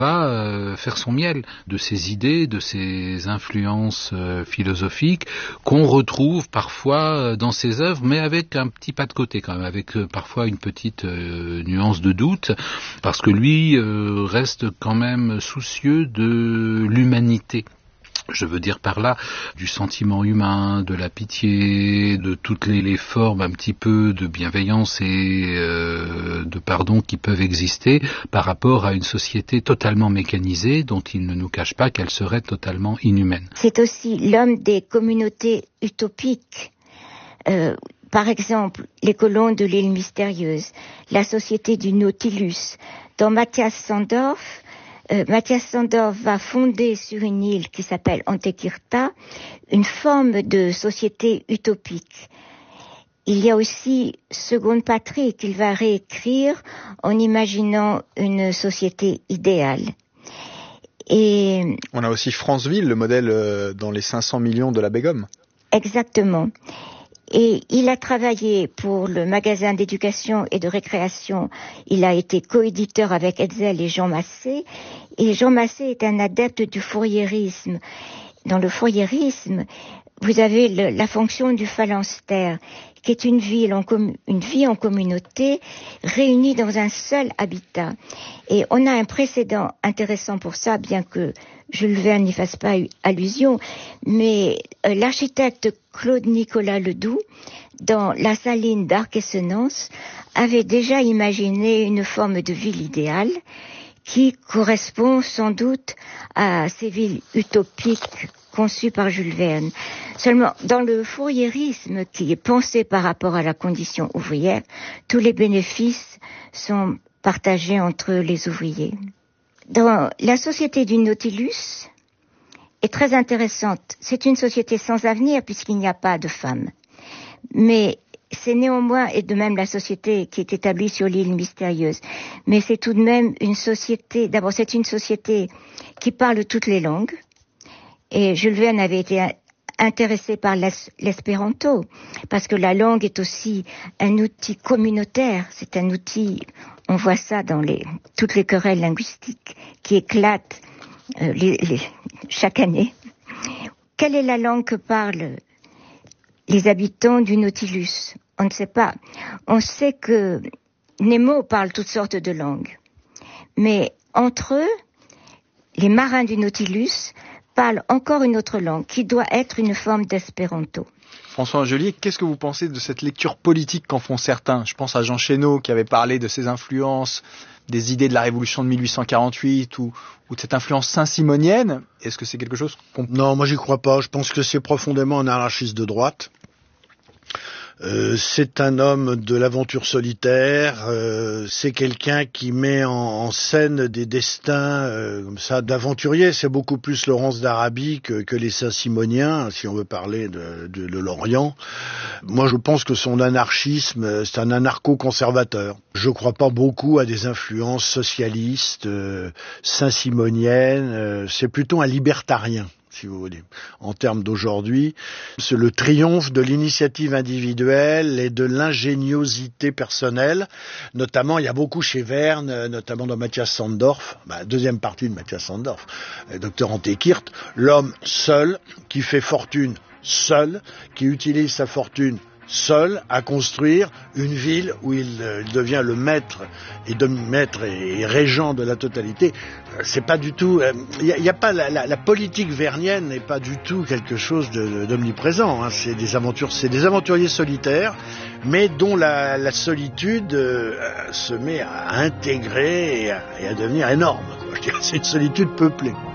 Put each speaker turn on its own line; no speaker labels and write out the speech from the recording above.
va faire son miel de ses idées, de ses influences philosophiques qu'on retrouve parfois dans ses œuvres, mais avec un petit pas de côté quand même, avec parfois une petite nuance de doute, parce que lui reste quand même soucieux de l'humanité. Je veux dire par là du sentiment humain, de la pitié, de toutes les formes un petit peu de bienveillance et de pardon qui peuvent exister par rapport à une société totalement mécanisée dont il ne nous cache pas qu'elle serait totalement inhumaine.
C'est aussi l'homme des communautés utopiques. Par exemple, les colons de l'île mystérieuse, la société du Nautilus. Dans Matthias Sandorf va fonder sur une île qui s'appelle Antekirta une forme de société utopique. Il y a aussi Seconde Patrie qu'il va réécrire en imaginant une société idéale. Et
on a aussi Franceville, le modèle dans les 500 millions de la Begum.
Exactement. Et il a travaillé pour le magasin d'éducation et de récréation. Il a été coéditeur avec Hetzel et Jean Massé. Et Jean Massé est un adepte du fouriérisme. Dans le fouriérisme, vous avez la fonction du phalanstère, qui est une vie en communauté réunie dans un seul habitat. Et on a un précédent intéressant pour ça, bien que Jules Verne n'y fasse pas allusion, mais l'architecte Claude-Nicolas Ledoux, dans La Saline d'Arc-et-Senans, avait déjà imaginé une forme de ville idéale qui correspond sans doute à ces villes utopiques conçues par Jules Verne. Seulement, dans le fouriérisme qui est pensé par rapport à la condition ouvrière, tous les bénéfices sont partagés entre les ouvriers. Dans la société du Nautilus est très intéressante. C'est une société sans avenir puisqu'il n'y a pas de femmes. Mais c'est néanmoins, et de même la société qui est établie sur l'île mystérieuse, mais c'est tout de même une société, d'abord c'est une société qui parle toutes les langues, et Jules Verne avait été intéressé par l'espéranto, parce que la langue est aussi un outil communautaire, c'est un outil, on voit ça dans toutes les querelles linguistiques qui éclatent chaque année. Quelle est la langue que parlent les habitants du Nautilus? On ne sait pas. On sait que Nemo parle toutes sortes de langues, mais entre eux, les marins du Nautilus parlent encore une autre langue, qui doit être une forme d'espéranto.
François Angelier, qu'est-ce que vous pensez de cette lecture politique qu'en font certains? Je pense à Jean Chénaud qui avait parlé de ses influences, des idées de la Révolution de 1848 ou de cette influence saint-simonienne. Est-ce que c'est quelque chose qu'on...
Non, moi j'y crois pas. Je pense que c'est profondément un anarchiste de droite. C'est un homme de l'aventure solitaire, c'est quelqu'un qui met en scène des destins comme ça d'aventuriers. C'est beaucoup plus Laurence d'Arabie que les Saint-Simoniens, si on veut parler de l'Orient. Moi je pense que son anarchisme, c'est un anarcho-conservateur. Je crois pas beaucoup à des influences socialistes, saint-simoniennes, c'est plutôt un libertarien, si vous voulez. En termes d'aujourd'hui, c'est le triomphe de l'initiative individuelle et de l'ingéniosité personnelle. Notamment, il y a beaucoup chez Verne, notamment dans Matthias Sandorf, deuxième partie de Matthias Sandorf, docteur Antekirt, l'homme seul, qui fait fortune seul, qui utilise sa fortune seul à construire une ville où il devient le maître et régent de la totalité. C'est pas du tout, y a pas la politique vernienne n'est pas du tout quelque chose d'omniprésent. C'est des aventuriers solitaires, mais dont la solitude se met à intégrer et à devenir énorme. Je dirais, c'est une solitude peuplée.